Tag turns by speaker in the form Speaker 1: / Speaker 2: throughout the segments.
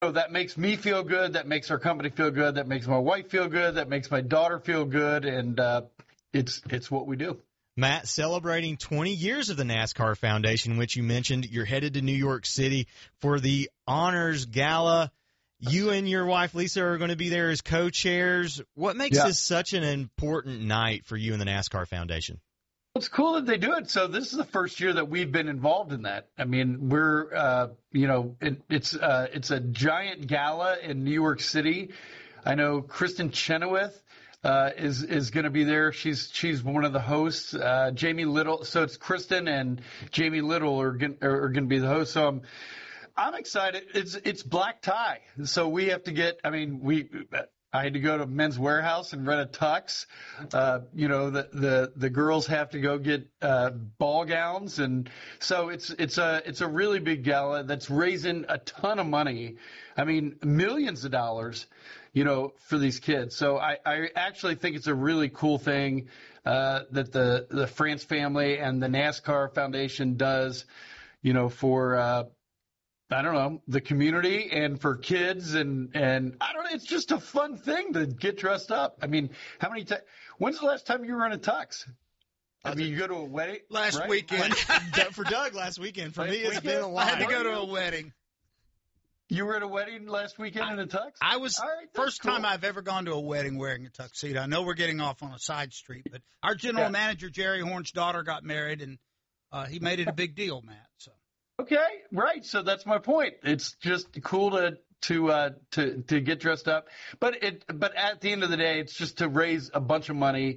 Speaker 1: So that makes me feel good. That makes our company feel good. That makes my wife feel good. That makes my daughter feel good. And it's what we do.
Speaker 2: Matt, celebrating 20 years of the NASCAR Foundation, which you mentioned, you're headed to New York City for the Honors Gala. You and your wife, Lisa, are going to be there as co-chairs. What makes this such an important night for you and the NASCAR Foundation?
Speaker 1: It's cool that they do it. So this is the first year that we've been involved in that. I mean, we're, it's a giant gala in New York City. I know Kristen Chenoweth is going to be there. She's one of the hosts. Jamie Little. So it's Kristen and Jamie Little are going to be the hosts. So I'm excited. It's black tie. So we have to get. I had to go to Men's Warehouse and rent a tux. The girls have to go get ball gowns, and so it's a really big gala that's raising a ton of money. I mean, millions of dollars, for these kids. So I actually think it's a really cool thing that the France family and the NASCAR Foundation does, for the community and for kids and I don't know, it's just a fun thing to get dressed up. I mean, when's the last time you were in a tux? I mean, you go to a wedding?
Speaker 3: Last weekend.
Speaker 2: For Doug, last weekend. For me, it's been a while.
Speaker 3: I had to go to a wedding.
Speaker 1: You were at a wedding last weekend in a tux?
Speaker 3: I was first time I've ever gone to a wedding wearing a tuxedo. I know we're getting off on a side street, but our general manager, Jerry Horn's daughter, got married, and he made it a big deal, Matt. So.
Speaker 1: Okay, right. So that's my point. It's just cool to get dressed up, but at the end of the day, it's just to raise a bunch of money,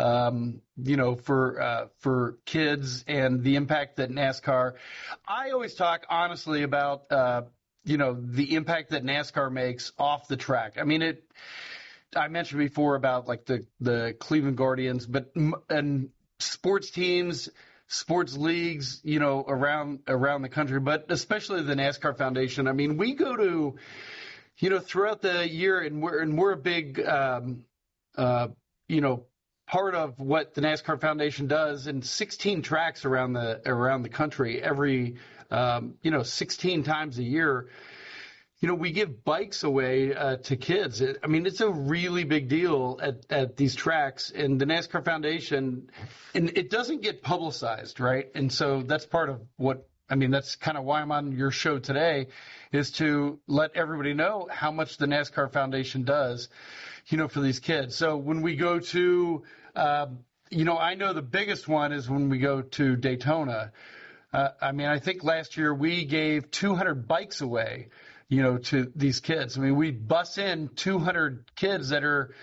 Speaker 1: for kids and the impact that NASCAR. I always talk honestly about the impact that NASCAR makes off the track. I mean, I mentioned before about like the Cleveland Guardians, and sports teams. Sports leagues, around the country, but especially the NASCAR Foundation. I mean, we go to, throughout the year, and we're a big, part of what the NASCAR Foundation does, in 16 tracks around the country, every, 16 times a year. We give bikes away to kids. I mean, it's a really big deal at these tracks, and the NASCAR Foundation, and it doesn't get publicized, right? And so that's part of that's kind of why I'm on your show today, is to let everybody know how much the NASCAR Foundation does, for these kids. So when we go to, I know the biggest one is when we go to Daytona. I think last year we gave 200 bikes away, to these kids. I mean, we bus in 200 kids that are,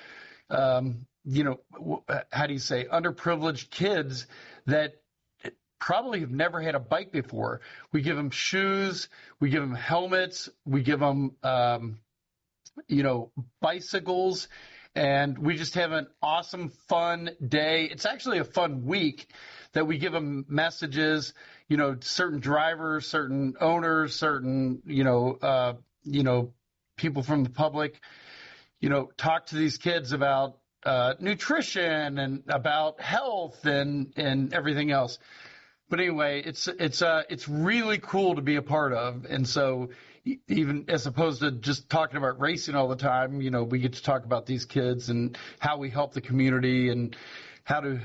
Speaker 1: underprivileged kids that probably have never had a bike before. We give them shoes, we give them helmets, we give them, bicycles, and we just have an awesome, fun day. It's actually a fun week that we give them messages, certain drivers, certain owners, certain, people from the public, talk to these kids about nutrition and about health and everything else. But anyway, it's really cool to be a part of. And so even as opposed to just talking about racing all the time, we get to talk about these kids and how we help the community and how to,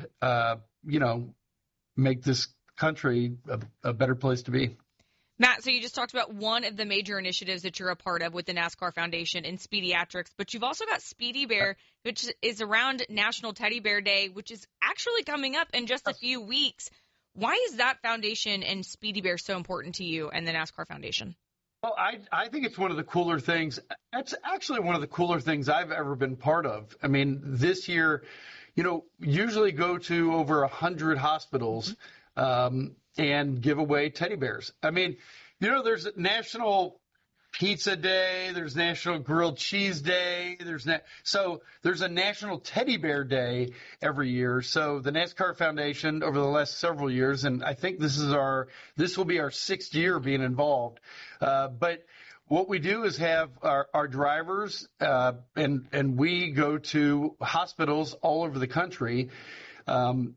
Speaker 1: make this country a better place to be.
Speaker 4: Matt, so you just talked about one of the major initiatives that you're a part of with the NASCAR Foundation in Speediatrics, but you've also got Speedy Bear, which is around National Teddy Bear Day, which is actually coming up in just a few weeks. Why is that foundation and Speedy Bear so important to you and the NASCAR Foundation?
Speaker 1: Well, I think it's one of the cooler things. That's actually one of the cooler things I've ever been part of. I mean, this year, usually go to over 100 hospitals and give away teddy bears. I mean, there's National Pizza Day, there's National Grilled Cheese Day, there's a National Teddy Bear Day every year. So the NASCAR Foundation over the last several years, and I think this will be our 6th year being involved. But what we do is have our drivers, and we go to hospitals all over the country,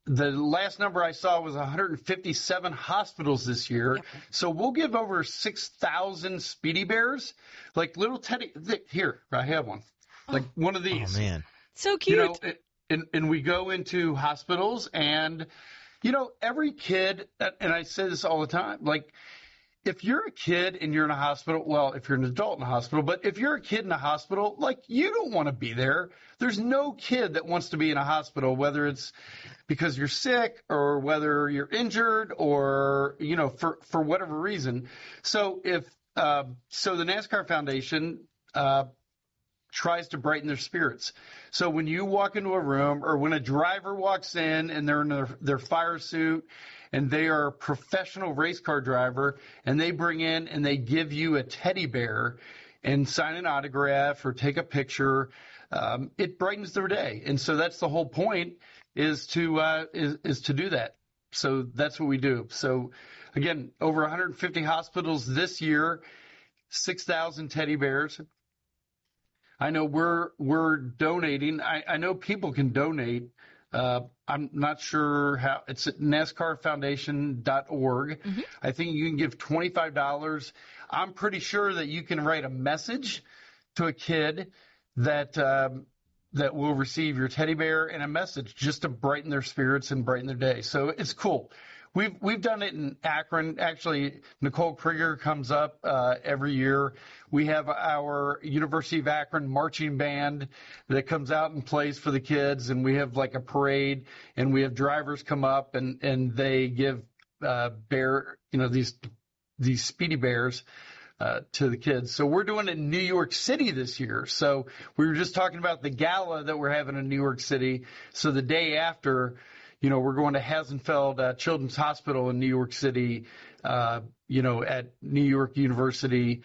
Speaker 1: the last number I saw was 157 hospitals this year.
Speaker 4: Yep.
Speaker 1: So we'll give over 6,000 Speedy Bears, like little teddy. Here, I have one, like one of these.
Speaker 2: Oh, man.
Speaker 4: So cute.
Speaker 1: And we go into hospitals, and every kid, and I say this all the time, like, if you're a kid and you're in a hospital, well, if you're an adult in a hospital, but if you're a kid in a hospital, like, you don't want to be there. There's no kid that wants to be in a hospital, whether it's because you're sick or whether you're injured or, for whatever reason. So so the NASCAR Foundation tries to brighten their spirits. So when you walk into a room, or when a driver walks in and they're in their fire suit, and they are a professional race car driver, and they bring in and they give you a teddy bear and sign an autograph or take a picture, it brightens their day. And so that's the whole point, is to do that. So that's what we do. So again, over 150 hospitals this year, 6,000 teddy bears. I know we're donating. I know people can donate. I'm not sure how. It's at NASCARfoundation.org.
Speaker 4: Mm-hmm.
Speaker 1: I think you can give $25. I'm pretty sure that you can write a message to a kid that will receive your teddy bear, and a message just to brighten their spirits and brighten their day. So it's cool. We've done it in Akron. Actually, Nicole Krieger comes up every year. We have our University of Akron marching band that comes out and plays for the kids, and we have like a parade, and we have drivers come up and they give these Speedy Bears to the kids. So we're doing it in New York City this year. So we were just talking about the gala that we're having in New York City. So the day after, we're going to Hasenfeld Children's Hospital in New York City, at New York University,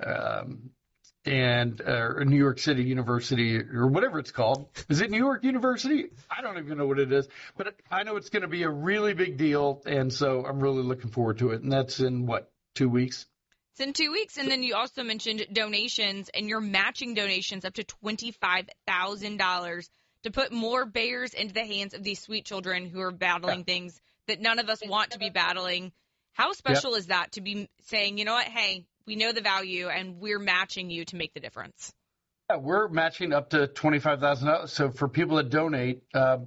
Speaker 1: and New York City University, or whatever it's called. Is it New York University? I don't even know what it is, but I know it's going to be a really big deal, and so I'm really looking forward to it. And that's in 2 weeks?
Speaker 4: It's in 2 weeks. And then you also mentioned donations, and you're matching donations up to $25,000 to put more bears into the hands of these sweet children who are battling things that none of us want to be battling. How special is that, to be saying, you know what, hey, we know the value and we're matching you to make the difference?
Speaker 1: Yeah, we're matching up to $25,000. So for people that donate,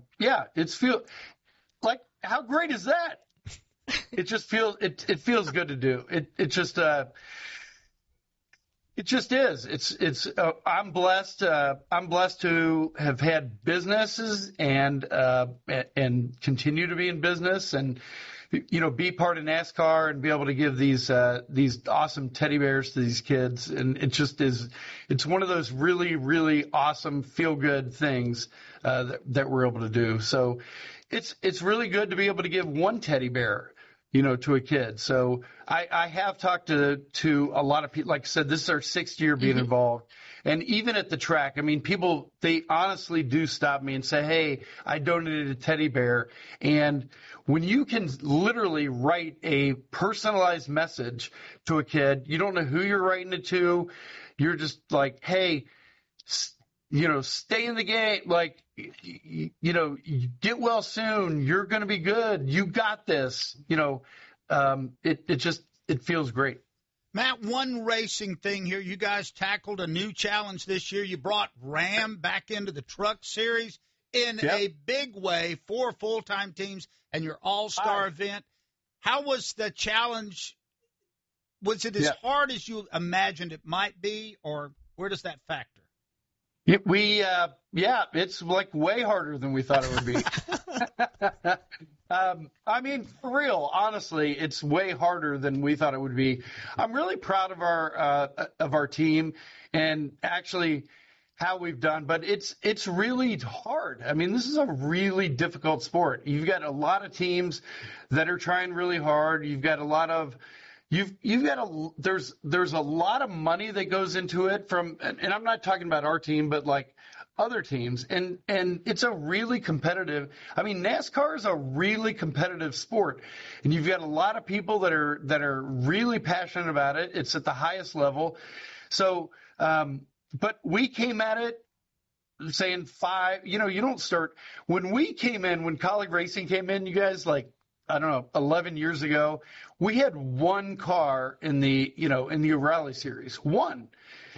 Speaker 1: like, how great is that? It just feels it feels good to do. It just is. It's. I'm blessed. I'm blessed to have had businesses and continue to be in business, and be part of NASCAR and be able to give these awesome teddy bears to these kids. And it just is. It's one of those really, really awesome feel good things that we're able to do. So it's really good to be able to give one teddy bear, to a kid. So I have talked to a lot of people. Like I said, this is our 6th year being involved. And even at the track, I mean, people, they honestly do stop me and say, hey, I donated a teddy bear. And when you can literally write a personalized message to a kid, you don't know who you're writing it to. You're just like, hey, stay in the game. Like, get well soon. You're going to be good. You got this. It feels great.
Speaker 3: Matt, one racing thing here. You guys tackled a new challenge this year. You brought Ram back into the Truck Series in a big way, 4 full-time teams and your all-star event. How was the challenge? Was it as hard as you imagined it might be, or where does that factor?
Speaker 1: It's like way harder than we thought it would be. I mean, for real, honestly, it's way harder than we thought it would be. I'm really proud of our team and actually how we've done, but it's really hard. I mean, this is a really difficult sport. You've got a lot of teams that are trying really hard. You've got a lot of there's a lot of money that goes into it and I'm not talking about our team, but like other teams. And it's a really competitive, NASCAR is a really competitive sport, and you've got a lot of people that are really passionate about it. It's at the highest level. So, but we came at it saying 5. You don't start. When we came in, when Colleague Racing came in, you guys, like, I don't know, 11 years ago, we had one car in the O'Reilly series. One.